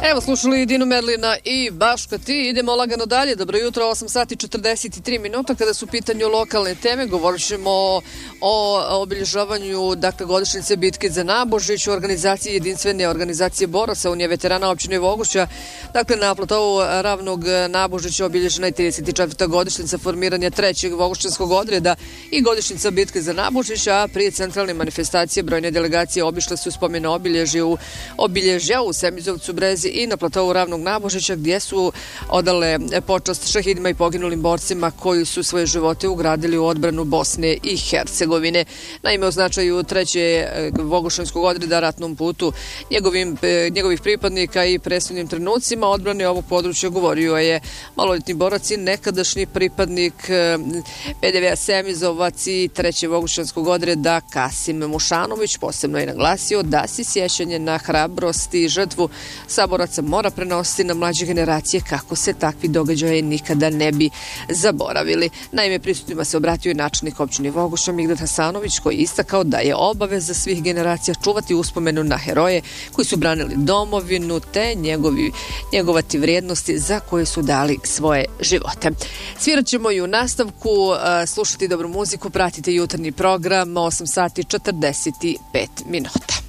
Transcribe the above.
Evo, slušali Dinu Merlina i Baška Ti. Idemo lagano dalje. Dobro jutro, 8 sati 43 minuta. Kada su u pitanju lokalne teme, govorit ćemo o obilježavanju godišnjice bitke za Nabožić u organizaciji jedinstvene organizacije boraca Unije veterana općine Vogošća. Dakle, na platovu Ravnog Nabožića obilježena je 34. godišnjica formiranja trećeg vogošćanskog odreda i godišnjica bitke za Nabožić, a prije centralne manifestacije brojne delegacije obišle su spomena obilježja u Semizovcu, Brezi i na platovu Ravnog Nabožića, gdje su odale počast šehidima i poginulim borcima koji su svoje živote ugradili u odbranu Bosne i Hercegovine. Naime, o značaju treće vogošćanskog odreda, ratnom putu njegovih pripadnika i presudnim trenucima odbrane ovog područja govorio je maloljetni borac i nekadašnji pripadnik PDV-a Semizovac i treće vogošćanskog odreda Kasim Mušanović. Posebno je naglasio da se sjećanje na hrabrost i žrtvu saboraca mora prenositi na mlađe generacije kako se takvi događaje nikada ne bi zaboravili. Naime, prisutnima se obratio i načelnik općine Vogošća Migdad Hasanović, koji je istakao da je obaveza svih generacija čuvati uspomenu na heroje koji su branili domovinu te njegovati vrijednosti za koje su dali svoje živote. Svirat ćemo i u nastavku, slušati dobru muziku, pratite jutarnji program 8 sati 45 minuta.